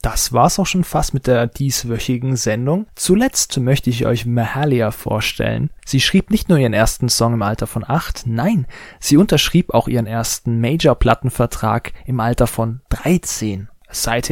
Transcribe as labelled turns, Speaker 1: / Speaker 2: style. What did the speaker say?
Speaker 1: Das war's auch schon fast mit der dieswöchigen Sendung. Zuletzt möchte ich euch Mahalia vorstellen. Sie schrieb nicht nur ihren ersten Song im Alter von 8, nein, sie unterschrieb auch ihren ersten Major-Plattenvertrag im Alter von 13. Seither